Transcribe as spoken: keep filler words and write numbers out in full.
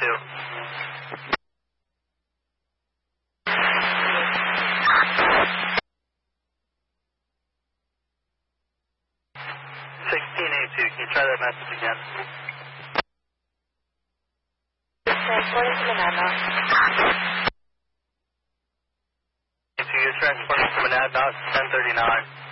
two. sixteen A two, can you try that message again? Transporting to Monadnock. A two, you're transporting to Monadnock, ten thirty-nine.